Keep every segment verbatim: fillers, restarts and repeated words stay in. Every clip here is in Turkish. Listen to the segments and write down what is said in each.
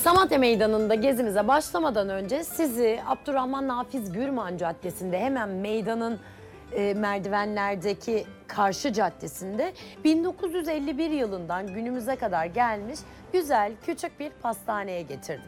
Samatya Meydanı'nda gezimize başlamadan önce sizi Abdurrahman Nafiz Gürman Caddesi'nde, hemen meydanın e, merdivenlerdeki karşı caddesinde bin dokuz yüz elli bir yılından günümüze kadar gelmiş güzel küçük bir pastaneye getirdim.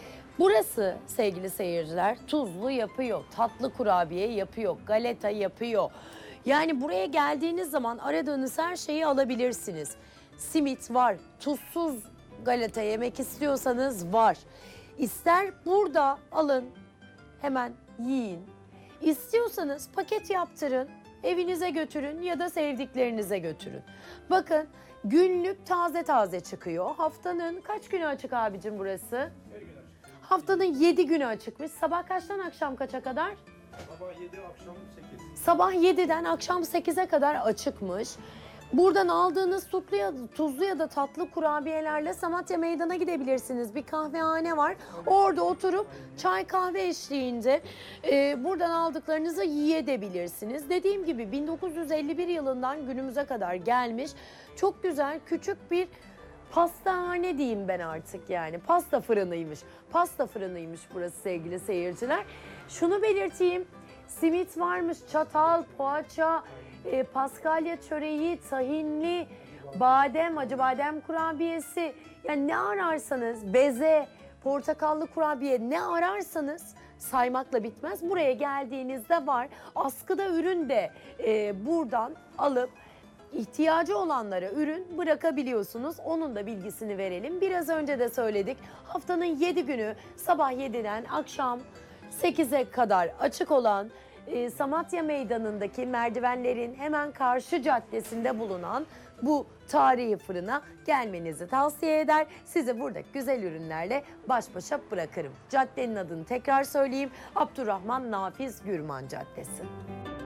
Burası sevgili seyirciler tuzlu yapıyor, tatlı kurabiye yapıyor, galeta yapıyor. Yani buraya geldiğiniz zaman aradığınız her şeyi alabilirsiniz. Simit var, tuzsuz galeta yemek istiyorsanız var. İster burada alın, hemen yiyin. İstiyorsanız paket yaptırın, evinize götürün ya da sevdiklerinize götürün. Bakın günlük taze taze çıkıyor. Haftanın kaç günü açık abicim burası? Haftanın yedi günü açıkmış. Sabah kaçtan akşam kaça kadar? Sabah yedi, akşam sekiz. Sabah yediden akşam sekize kadar açıkmış. Buradan aldığınız tuzlu ya, tuzlu ya da tatlı kurabiyelerle Samatya Meydan'a gidebilirsiniz. Bir kahvehane var. Orada oturup çay kahve eşliğinde e, buradan aldıklarınızı yiyebilirsiniz. Dediğim gibi bin dokuz yüz elli bir yılından günümüze kadar gelmiş çok güzel küçük bir pastahane diyeyim ben artık yani. Pasta fırınıymış. Pasta fırınıymış burası sevgili seyirciler. Şunu belirteyim. Simit varmış, çatal, poğaça, e, paskalya çöreği, tahinli, badem, acı badem kurabiyesi. Yani ne ararsanız, beze, portakallı kurabiye ne ararsanız saymakla bitmez. Buraya geldiğinizde var. Askıda ürün de e, buradan alıp İhtiyacı olanlara ürün bırakabiliyorsunuz. Onun da bilgisini verelim. Biraz önce de söyledik. Haftanın yedi günü sabah yediden akşam sekize kadar açık olan e, Samatya Meydanı'ndaki merdivenlerin hemen karşı caddesinde bulunan bu tarihi fırına gelmenizi tavsiye eder. Sizi buradaki güzel ürünlerle baş başa bırakırım. Caddenin adını tekrar söyleyeyim. Abdurrahman Nafiz Gürman Caddesi.